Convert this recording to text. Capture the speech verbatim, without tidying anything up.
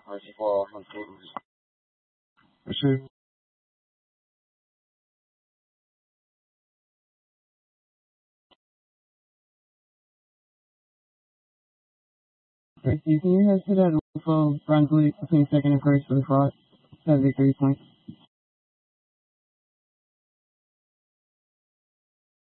fifty-four from Cleveland. For sure. Can you head to that for Brunswick between second and first for the Frost? That victory point.